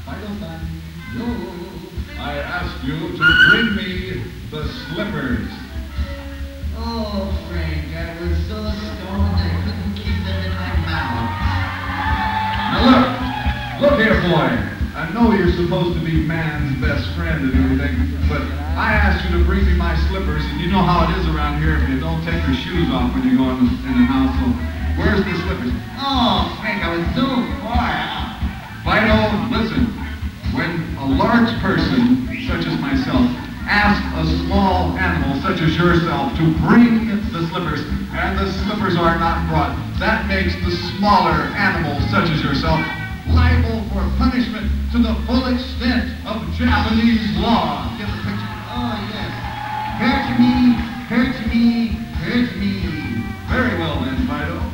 Fido-san, yo. I asked you to bring me the slippers. Oh, Frank, I was so stoned I couldn't keep them in my mouth. Now look here, boy. I know you're supposed to be man's best friend and everything, but I asked you to bring me my slippers, and you know how it is around here if you don't take your shoes off when you go in the house, so where's the slippers? Oh, Frank, I was so far out. Fido, listen. When a large person, such as myself, asks a small animal, such as yourself, to bring the slippers, and the slippers are not brought, that makes the smaller animal, such as yourself, liable for punishment to the full extent of Japanese law. Get the picture? Oh, yes. Hurt me, hurt me, hurt me. Very well then, Fido.